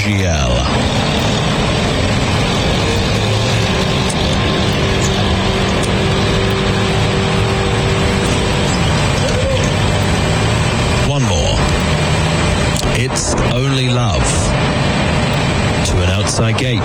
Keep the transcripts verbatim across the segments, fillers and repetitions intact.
Magiel. One more. It's Only Love to an outside gate.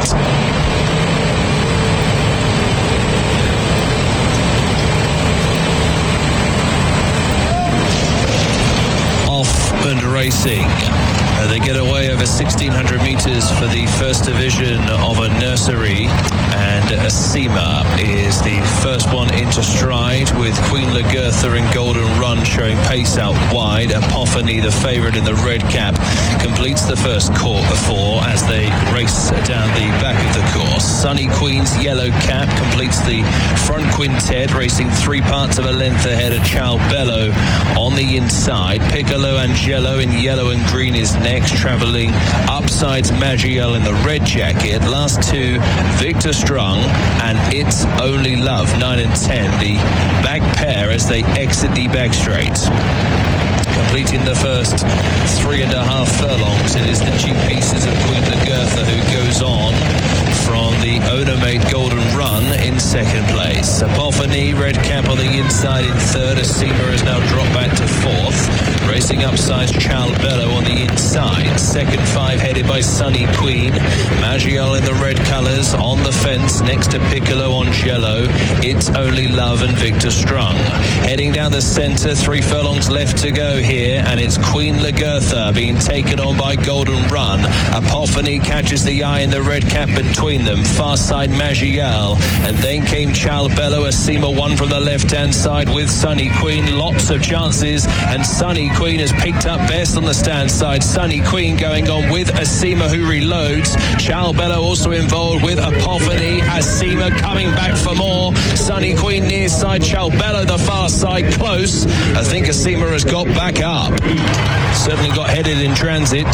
Off and racing. Uh, they get away over sixteen hundred metres for the first division of a nursery, and Asima is the first one into stride, with Queen Lagertha and Golden Run showing pace out wide. Epiphany, the favourite in the red cap, completes the first quarter four as they race down the back of the course. Sunny Queen's yellow cap completes the front quintet, racing three parts of a length ahead of Ciao Bello on the inside. Piccolo Angelo in yellow and green is next, travelling upsides Magiel in the red jacket. Last two, Victor Strong and It's Only Love, nine and ten, the back pair as they exit the back straight. Completing the first three and a half furlongs, it is the G Paces of Queen Lagertha who goes on from the owner-made Golden Run in second place. Epiphany, red cap on the inside in third. Asima has now dropped back to fourth. Racing upsides Ciao Bello on the inside. Second five headed by Sunny Queen. Magiel in the red colours on the fence next to Piccolo Angelo. It's Only Love and Victor Strong. Heading down the centre, three furlongs left to go here, and it's Queen Lagertha being taken on by Golden Run. Epiphany catches the eye in the red cap between them. Far side Magiel, and then came Ciao Bello. Asima one from the left-hand side with Sunny Queen. Lots of chances, and Sunny Queen has picked up best on the stand side. Sunny Queen going on with Asima, who reloads. Ciao Bello also involved with Epiphany. Asima coming back for more. Sunny Queen near side. Ciao Bello the far side close. I think Asima has got back up. Certainly got headed in transit.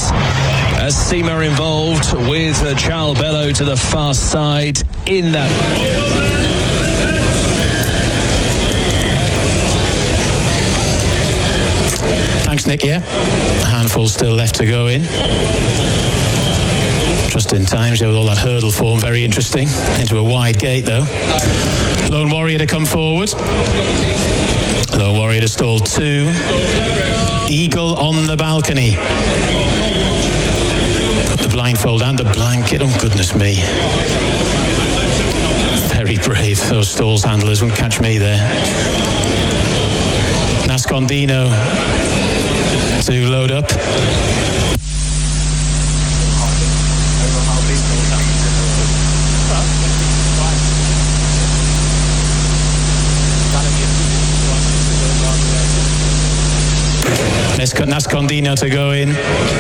Asima involved with uh, Ciao Bello to the far side in that. Thanks, Nick. Yeah, a handful still left to go in. Just in time, with all that hurdle form, very interesting. Into a wide gate though. Lone Warrior to come forward. Lone Warrior to stall two. Eagle on the balcony. Put the blindfold and the blanket. Oh goodness me. Very brave. Those stalls handlers won't catch me there. Nascondino to load up. Nascondino to go in.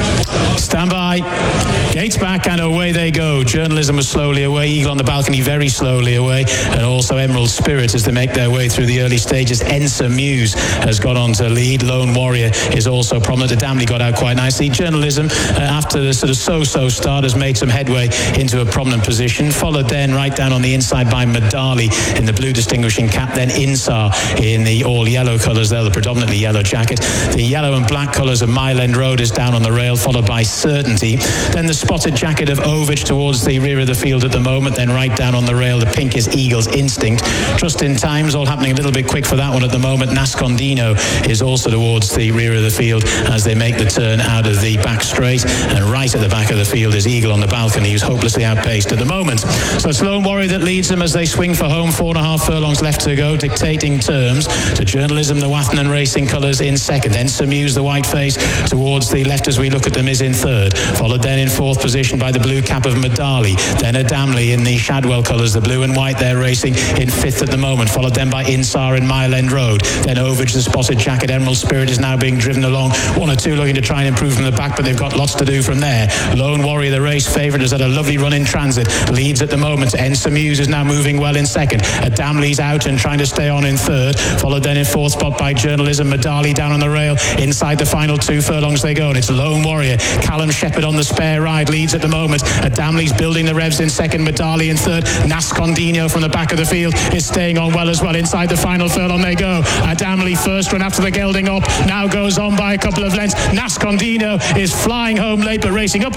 Stand by. Gates back and away they go. Journalism was slowly away. Eagle on the balcony very slowly away. And also Emerald Spirit as they make their way through the early stages. Ensa Muse has got on to lead. Lone Warrior is also prominent. Damley got out quite nicely. Journalism, uh, after the sort of so-so start, has made some headway into a prominent position. Followed then right down on the inside by Madali in the blue distinguishing cap. Then Insar in the all-yellow colours there, the predominantly yellow jacket. The yellow and black colours of Mile End Road is down on the rail, followed by Certainty. Then the spotted jacket of Ovich towards the rear of the field at the moment. Then right down on the rail, the pink is Eagle's Instinct. Just in time's all happening a little bit quick for that one at the moment. Nascondino is also towards the rear of the field as they make the turn out of the back straight. And right at the back of the field is Eagle on the balcony, who's hopelessly outpaced at the moment. So it's Lone Warrior that leads them as they swing for home. Four and a half furlongs left to go, dictating terms to Journalism, the Wathnan Racing colours in second. Then Samuse, the white face, towards the left as we look at them, is in third. Followed then in fourth position by the blue cap of Madali. Then a Damley in the Shadwell colours, the blue and white there racing in fifth at the moment. Followed then by Insar in Mile End Road. Then Ovich, the spotted jacket. Emerald Spirit is now being driven along. One or two looking to try and improve from the back, but they've got lots to do from there. Lone Warrior, the race favourite, has had a lovely run in transit. Leads at the moment. Ensa Muse is now moving well in second. A Damley's out and trying to stay on in third. Followed then in fourth spot by Journalism. Madali down on the rail. Inside the final two furlongs they go, and it's Lone Warrior. Callum Shepherd on the spare ride leads at the moment. A Damley's building the revs in second. Madali in third. Nascondino from the back of the field is staying on well as well. Inside the final furlong they go. A Damley first run after the gelding up now goes on by a couple of lengths. Nascondino is flying home late but racing up